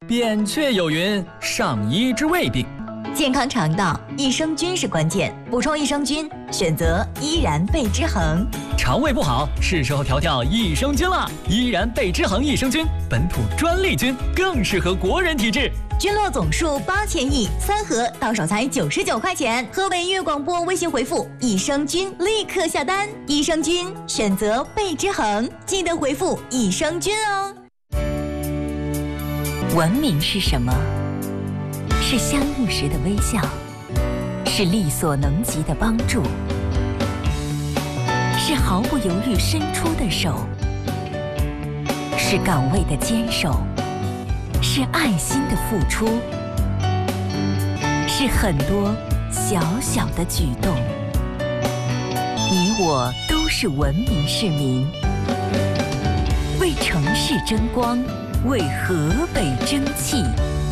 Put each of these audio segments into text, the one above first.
扁鹊有云：上医治未病。 健康肠道，益生菌是关键。补充益生菌，选择依然贝之恒。 肠胃不好，是时候调调益生菌了。依然贝之恒益生菌，本土专利菌，更适合国人体质。 菌落总数8000亿，3盒到手才99块钱。河北粤广播微信回复益生菌，立刻下单。益生菌选择贝之恒，记得回复益生菌哦。 文明是什么？是相遇时的微笑，是力所能及的帮助，是毫不犹豫伸出的手，是岗位的坚守，是爱心的付出，是很多小小的举动。你我都是文明市民，为城市争光，为河北争气。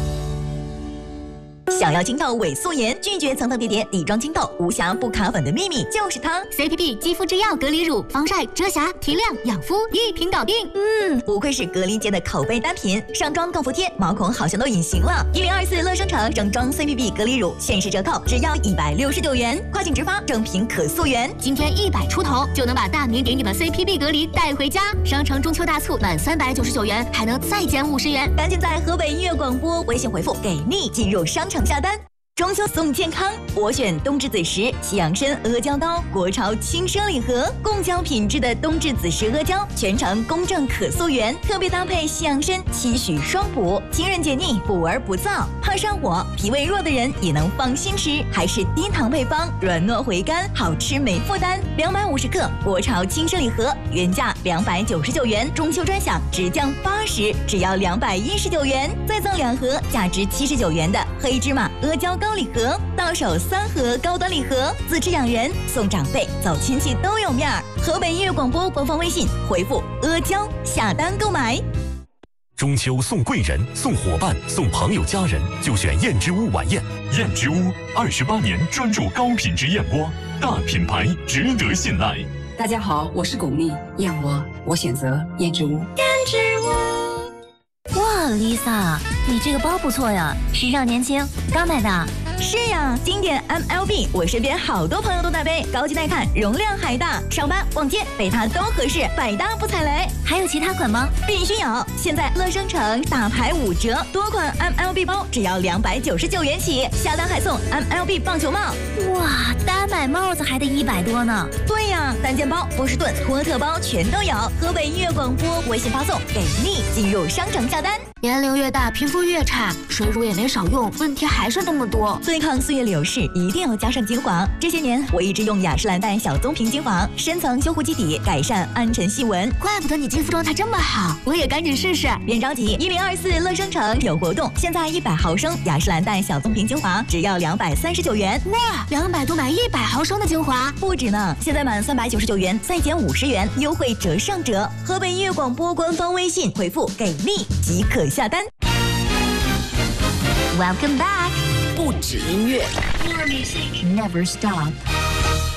想要清透伪素颜，拒绝层层叠叠底妆清透，无瑕不卡粉的秘密就是它 CPB 肌肤之钥隔离乳，防晒、遮瑕、提亮、养肤，一瓶搞定。 不愧是隔离界的口碑单品，上妆更服帖，毛孔好像都隐形了。1024乐生城整装 CPB 隔离乳限时折扣，只要169元，跨境直发，正品可溯源。 今天100出头就能把大名鼎鼎的 CPB 隔离带回家。商城中秋大促满399元还能再减50元， 赶紧在河北粤广播微信回复给力进入商城下单。中秋送健康，我选冬至子时西洋参阿胶糕，国潮轻奢礼盒，贡胶品质的冬至子时阿胶，全程公正可溯源，特别搭配西洋参，期许双补，清润解腻，补而不燥，怕上火、脾胃弱的人也能放心吃，还是低糖配方，软糯回甘，好吃没负担。250克国潮轻奢礼盒，原价299元，中秋专享直降80，只要219元，再赠2盒价值79元的黑芝麻阿胶糕礼盒，到手3盒高端礼盒，自吃养人，送长辈，走亲戚都有面儿。河北粤广播官方微信回复阿胶下单购买。 中秋送贵人、送伙伴、送朋友家人，就选燕之屋晚宴。燕之屋28年专注高品质燕窝，大品牌值得信赖。 大家好，我是巩俐，燕窝我选择燕之屋。 燕之屋。 哇 ，Lisa， 你这个包不错呀，时尚年轻，刚买的。 是呀，经典 MLB， 我身边好多朋友都在背，高级耐看，容量还大，上班逛街背它都合适，百搭不踩雷。 还有其他款吗？ 必须有！现在乐生城大牌5折，多款 MLB 包只要299元起，下单还送 MLB 棒球帽。 哇，单买帽子还得100多呢。 对呀，单件包、波士顿、托特包全都有。河北粤广播微信发送给力，进入商城下单。 年龄越大，皮肤越差，水乳也没少用，问题还是那么多。 对抗岁月流逝，一定要加上精华。这些年我一直用雅诗兰黛小棕瓶精华，深层修护基底，改善暗沉细纹。 怪不得你肌肤状态这么好，我也赶紧试试。 别着急，1024乐生城有活动，现在100毫升雅诗兰黛小棕瓶精华只要239元。 哇，200多买100毫升的精华， 不止呢！现在满399元再减50元，优惠折上折。河北粤广播官方微信回复给力即可下单。 Welcome back， 不止音乐 More music， ，Never stop。